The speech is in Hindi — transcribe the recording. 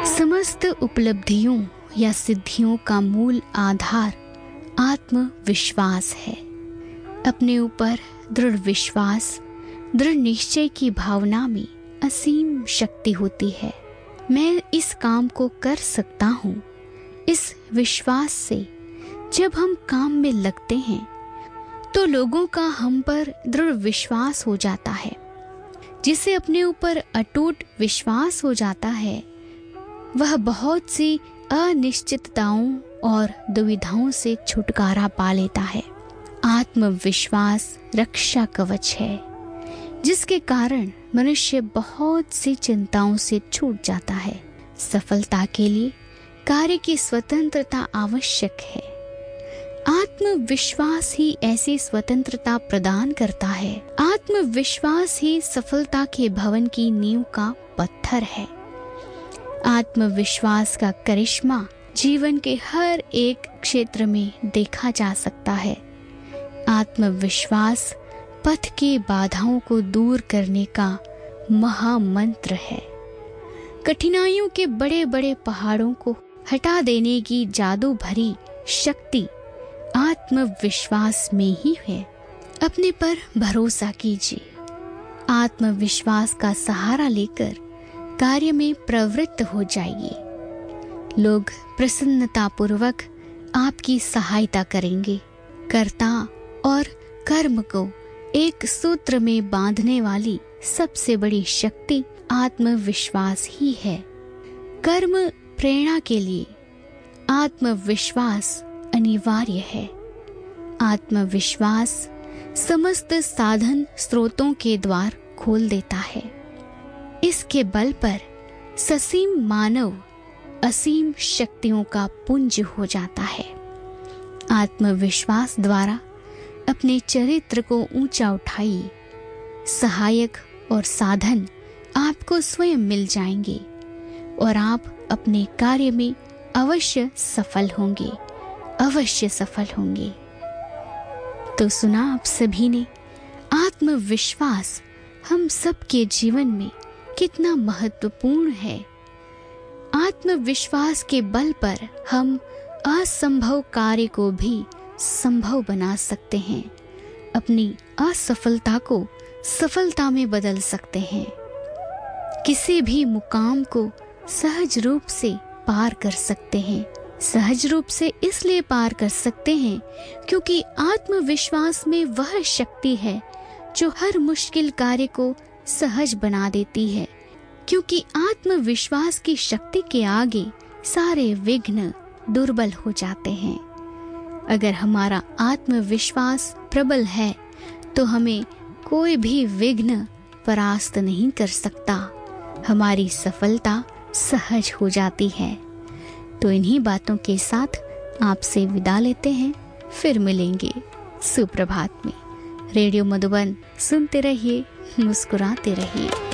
समस्त उपलब्धियों या सिद्धियों का मूल आधार आत्मविश्वास है। अपने ऊपर दृढ़ विश्वास, दृढ़ निश्चय की भावना में असीम शक्ति होती है। मैं इस काम को कर सकता हूँ, इस विश्वास से जब हम काम में लगते हैं तो लोगों का हम पर दृढ़ विश्वास हो जाता है। जिसे अपने ऊपर अटूट विश्वास हो जाता है वह बहुत सी अनिश्चितताओं और दुविधाओं से छुटकारा पा लेता है। आत्मविश्वास रक्षा कवच है जिसके कारण मनुष्य बहुत सी चिंताओं से छूट जाता है। सफलता के लिए कार्य की स्वतंत्रता आवश्यक है। आत्मविश्वास ही ऐसी स्वतंत्रता प्रदान करता है। आत्मविश्वास ही सफलता के भवन की नींव का पत्थर है। आत्मविश्वास का करिश्मा जीवन के हर एक क्षेत्र में देखा जा सकता है। आत्मविश्वास पथ की बाधाओं को दूर करने का महामंत्र है। कठिनाइयों के बड़े बड़े पहाड़ों को हटा देने की जादू भरी शक्ति आत्मविश्वास में ही है। अपने पर भरोसा कीजिए। आत्मविश्वास का सहारा लेकर कार्य में प्रवृत्त हो जाइए। लोग प्रसन्नतापूर्वक आपकी सहायता करेंगे। कर्ता और कर्म को एक सूत्र में बांधने वाली सबसे बड़ी शक्ति आत्मविश्वास ही है। कर्म प्रेरणा के लिए आत्मविश्वास अनिवार्य है। आत्मविश्वास समस्त साधन स्रोतों के द्वार खोल देता है। इसके बल पर ससीम मानव असीम शक्तियों का पुंज हो जाता है। आत्मविश्वास द्वारा अपने चरित्र को ऊंचा उठाइए। सहायक और साधन आपको स्वयं मिल जाएंगे और आप अपने कार्य में अवश्य सफल होंगे, अवश्य सफल होंगे। तो सुना आप सभी ने, आत्मविश्वास हम सबके जीवन में कितना महत्वपूर्ण है। आत्मविश्वास के बल पर हम असंभव कार्य को भी संभव बना सकते हैं। अपनी असफलता को सफलता में बदल सकते हैं। किसी भी मुकाम को सहज रूप से पार कर सकते हैं। सहज रूप से इसलिए पार कर सकते हैं क्योंकि आत्मविश्वास में वह शक्ति है जो हर मुश्किल कार्य को सहज बना देती है। क्योंकि आत्मविश्वास की शक्ति के आगे सारे विघ्न दुर्बल हो जाते हैं। अगर हमारा आत्मविश्वास प्रबल है तो हमें कोई भी विघ्न परास्त नहीं कर सकता। हमारी सफलता सहज हो जाती है। तो इन्हीं बातों के साथ आपसे विदा लेते हैं। फिर मिलेंगे सुप्रभात में। रेडियो मधुबन सुनते रहिए, मुस्कुराते रहिए।